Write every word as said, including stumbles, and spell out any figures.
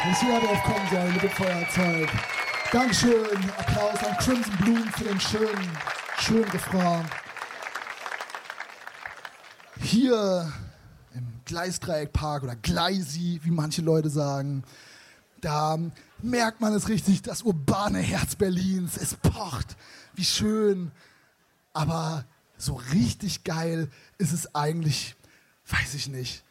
Wenn Sie darauf kommen sollen mit dem Feuerzeug. Dankeschön. Applaus an Crimson Bloom für den schönen, schönen Refrain. Hier im Gleisdreieckpark oder Gleisi, wie manche Leute sagen, da merkt man es richtig, das urbane Herz Berlins. Es pocht, wie schön. Aber so richtig geil ist es eigentlich, weiß ich nicht.